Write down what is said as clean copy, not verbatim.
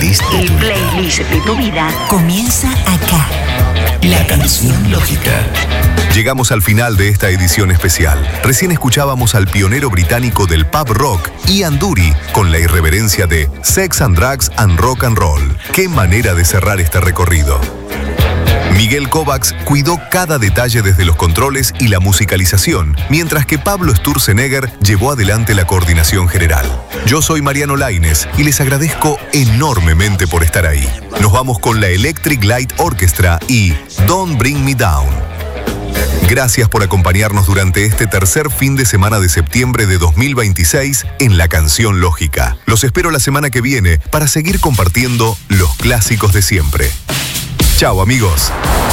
playlist de tu vida. El playlist de tu vida comienza acá. La canción lógica. Llegamos al final de esta edición especial. Recién escuchábamos al pionero británico del pub rock, Ian Dury, con la irreverencia de Sex and Drugs and Rock and Roll. ¡Qué manera de cerrar este recorrido! Miguel Kovacs cuidó cada detalle desde los controles y la musicalización, mientras que Pablo Sturzenegger llevó adelante la coordinación general. Yo soy Mariano Laínez y les agradezco enormemente por estar ahí. Nos vamos con la Electric Light Orchestra y Don't Bring Me Down. Gracias por acompañarnos durante este tercer fin de semana de septiembre de 2026 en La Canción Lógica. Los espero la semana que viene para seguir compartiendo los clásicos de siempre. Chao, amigos.